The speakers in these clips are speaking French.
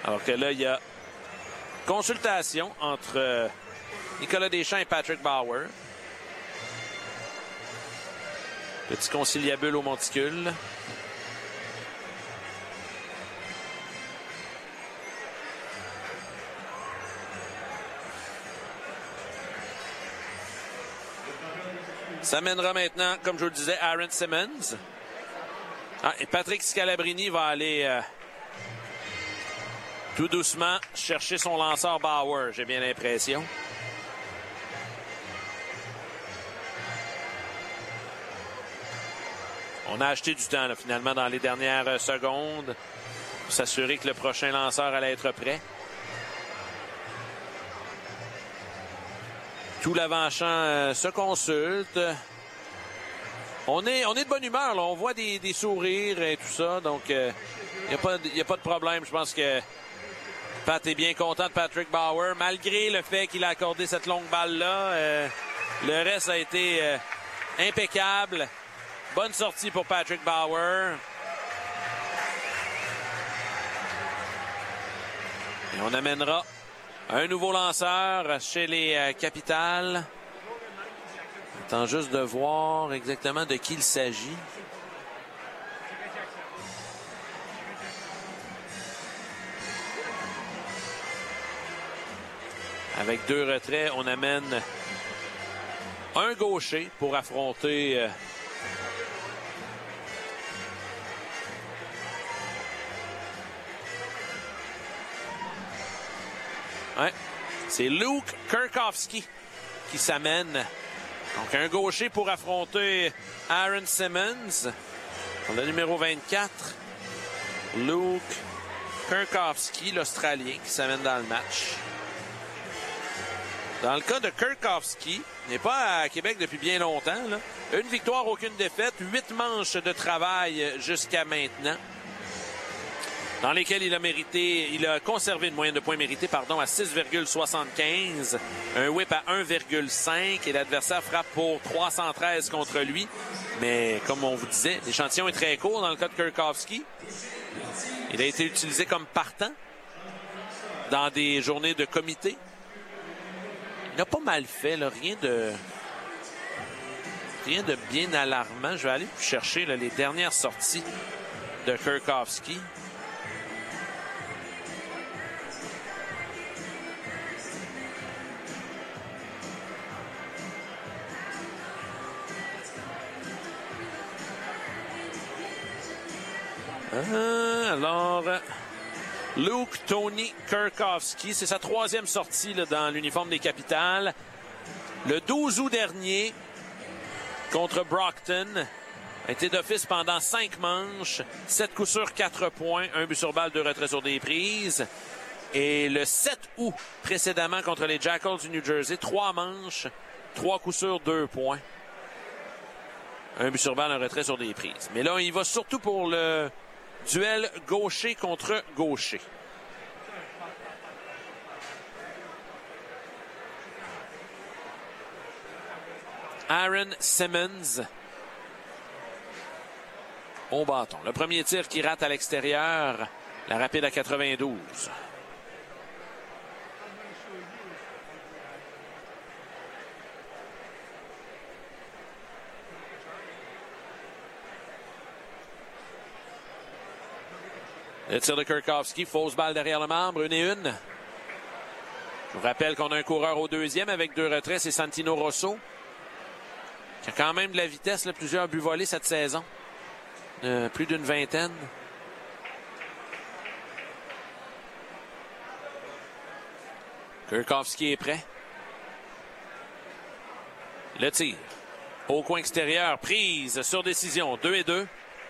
Alors que là, il y a consultation entre Nicolas Deschamps et Patrick Bauer. Petit conciliabule au monticule. Ça mènera maintenant, comme je vous le disais, Aaron Simmons. Et Patrick Scalabrini va aller tout doucement chercher son lanceur Bauer, j'ai bien l'impression. On a acheté du temps, là, finalement, dans les dernières secondes pour s'assurer que le prochain lanceur allait être prêt. Tout l'avant-champ se consulte. On est de bonne humeur, là. On voit des sourires et tout ça, donc il n'y a pas de problème. Je pense que Pat est bien content de Patrick Bauer, malgré le fait qu'il a accordé cette longue balle-là. Le reste a été impeccable. Bonne sortie pour Patrick Bauer. Et on amènera un nouveau lanceur chez les Capitals. Attends juste de voir exactement de qui il s'agit. Avec 2 retraits, on amène un gaucher pour affronter c'est Luke Kurkowski qui s'amène. Donc un gaucher pour affronter Aaron Simmons. On a le numéro 24. Luke Kurkowski, l'Australien, qui s'amène dans le match. Dans le cas de Kurkowski, il n'est pas à Québec depuis bien longtemps, là. Une victoire, aucune défaite, 8 manches de travail jusqu'à maintenant, dans lesquelles il a conservé une moyenne de points mérités, à 6,75, un whip à 1,5 et l'adversaire frappe pour 313 contre lui. Mais comme on vous disait, l'échantillon est très court dans le cas de Kurkowski. Il a été utilisé comme partant dans des journées de comité. Il a pas mal fait, là, rien de bien alarmant. Je vais aller chercher là, les dernières sorties de Kurkowski. Alors, Luke Tony Kurkowski, c'est sa 3e sortie là, dans l'uniforme des Capitals. Le 12 août dernier, contre Brockton, a été d'office pendant 5 manches, 7 coups sûrs, 4 points, 1 but sur balle, 2 retraits sur des prises. Et le 7 août, précédemment, contre les Jackals du New Jersey, 3 manches, 3 coups sûrs, 2 points. 1 but sur balle, 1 retrait sur des prises. Mais là, il va surtout pour le duel gaucher contre gaucher. Aaron Simmons au bâton. Le premier tir qui rate à l'extérieur. La rapide à 92. Le tir de Kurkowski, fausse balle derrière le marbre, 1-1. Je vous rappelle qu'on a un coureur au 2e avec 2 retraits, c'est Santino Rosso, qui a quand même de la vitesse, là, plusieurs buts volés cette saison. Plus d'une vingtaine. Kurkowski est prêt. Le tir. Au coin extérieur, prise sur décision, 2-2.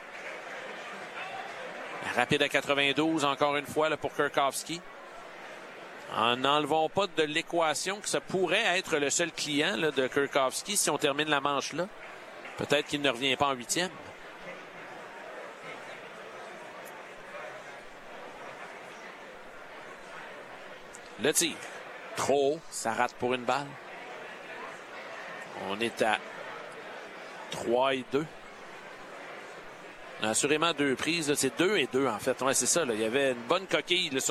Rapide à 92, encore une fois là, pour Kurkowski. En n'enlevant pas de l'équation que ça pourrait être le seul client là, de Kurkowski si on termine la manche là. Peut-être qu'il ne revient pas en 8e. Le tir. Trop haut, ça rate pour une balle. On est à 3-2. On a assurément 2 prises. C'est 2-2 en fait. Ouais, c'est ça. Là. Il y avait une bonne coquille là, sur